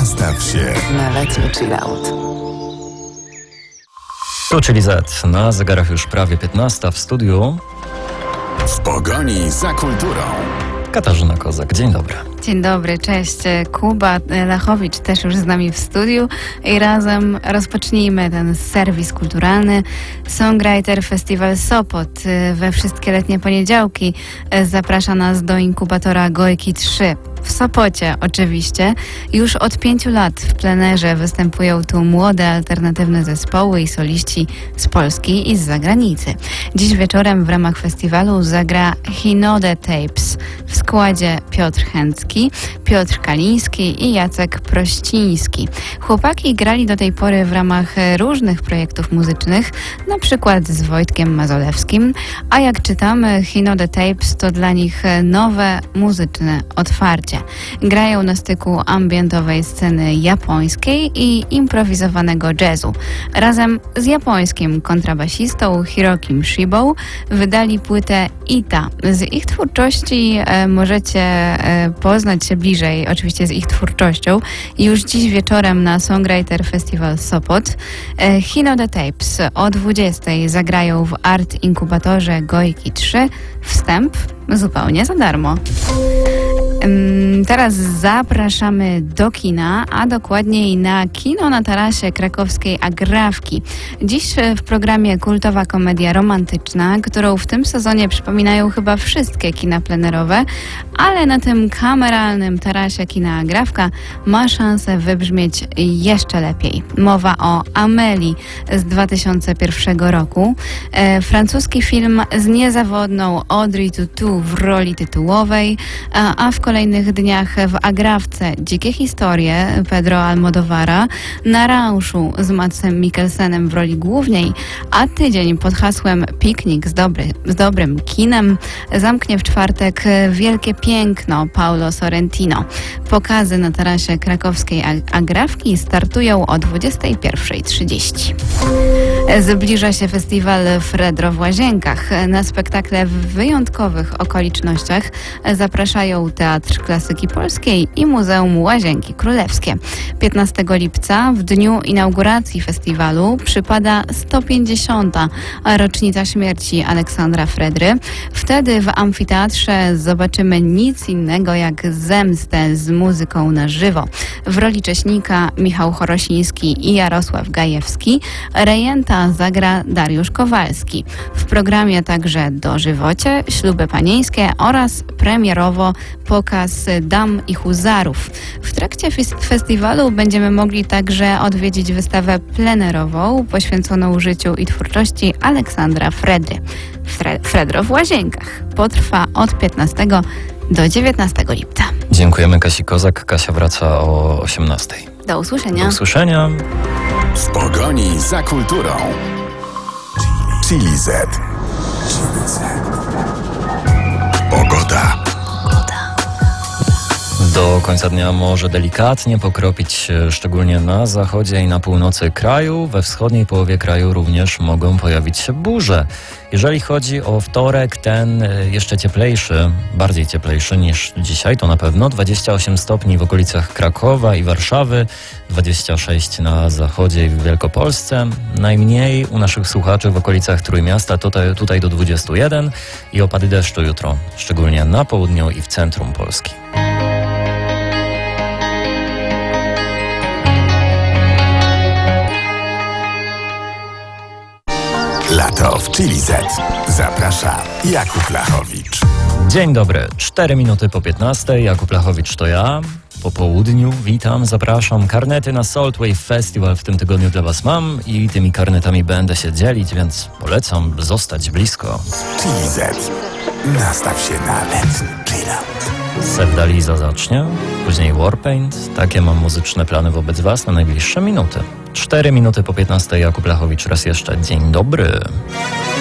Nastaw się na letni chill out. Tu czyli Z. Na zegarach już prawie 15 w studiu. w pogoni za kulturą. Katarzyna Kozak, dzień dobry. Dzień dobry, cześć. Kuba Lachowicz też już z nami w studiu i razem rozpocznijmy ten serwis kulturalny. Songwriter Festiwal Sopot we wszystkie letnie poniedziałki zaprasza nas do inkubatora Gojki 3. W Sopocie oczywiście. Już od 5 lat w plenerze występują tu młode, alternatywne zespoły i soliści z Polski i z zagranicy. Dziś wieczorem w ramach festiwalu zagra Hinode Tapes w składzie Piotr Chęcki, Piotr Kaliński i Jacek Prościński. Chłopaki grali do tej pory w ramach różnych projektów muzycznych, na przykład z Wojtkiem Mazolewskim, a jak czytamy, Hinode Tapes to dla nich nowe muzyczne otwarcie. Grają na styku ambientowej sceny japońskiej i improwizowanego jazzu. Razem z japońskim kontrabasistą Hirokim Shibą wydali płytę Ita. Z ich twórczości możecie poznać się bliżej, oczywiście z ich twórczością, już dziś wieczorem na Songwriter Festival Sopot. Hinode Tapes o 20:00 zagrają w Art Inkubatorze Gojki 3. Wstęp zupełnie za darmo. Teraz zapraszamy do kina, a dokładniej na kino na tarasie krakowskiej Agrawki. Dziś w programie kultowa komedia romantyczna, którą w tym sezonie przypominają chyba wszystkie kina plenerowe, ale na tym kameralnym tarasie kina Agrawka ma szansę wybrzmieć jeszcze lepiej. Mowa o Amélie z 2001 roku. Francuski film z niezawodną Audrey Tautou w roli tytułowej, a w kolejnych dniach w Agrawce dzikie historie Pedro Almodovara, na Rauszu z Madsem Mikkelsenem w roli głównej, a tydzień pod hasłem Piknik z dobrym kinem zamknie w czwartek Wielkie Piękno Paulo Sorrentino. Pokazy na tarasie krakowskiej Agrawki startują o 21:30. Zbliża się festiwal Fredro w Łazienkach. Na spektakle w wyjątkowych okolicznościach zapraszają Teatr Klasyki Polskiej i Muzeum Łazienki Królewskie. 15 lipca, w dniu inauguracji festiwalu, przypada 150. rocznica śmierci Aleksandra Fredry. Wtedy w amfiteatrze zobaczymy nic innego jak zemstę z muzyką na żywo. W roli Cześnika Michał Chorosiński i Jarosław Gajewski. Rejenta zagra Dariusz Kowalski. W programie także dożywocie, śluby panieńskie oraz premierowo pokaz dam i huzarów. W trakcie festiwalu będziemy mogli także odwiedzić wystawę plenerową poświęconą życiu i twórczości Aleksandra Fredry. Fredro w Łazienkach. Potrwa od 15 do 19 lipca. Dziękujemy Kasi Kozak. Kasia wraca o 18:00. Do usłyszenia. Do usłyszenia. W pogoni za kulturą. Chili Z. Pogoda. Do końca dnia może delikatnie pokropić, szczególnie na zachodzie i na północy kraju. We wschodniej połowie kraju również mogą pojawić się burze. Jeżeli chodzi o wtorek, ten jeszcze cieplejszy, bardziej cieplejszy niż dzisiaj, to na pewno 28 stopni w okolicach Krakowa i Warszawy, 26 na zachodzie i w Wielkopolsce, najmniej u naszych słuchaczy w okolicach Trójmiasta, tutaj do 21 i opady deszczu jutro, szczególnie na południu i w centrum Polski. Lato w Chili Z. Zaprasza Jakub Lachowicz. Dzień dobry, 4 minuty po 15, Jakub Lachowicz to ja. Po południu witam, zapraszam. Karnety na Saltwave Festival w tym tygodniu dla Was mam i tymi karnetami będę się dzielić, więc polecam zostać blisko. Chili Z. Nastaw się na letni chill out. Sevda Liza zacznie, później Warpaint. Takie mam muzyczne plany wobec Was na najbliższe minuty. 4 minuty po 15, Jakub Lachowicz raz jeszcze. Dzień dobry.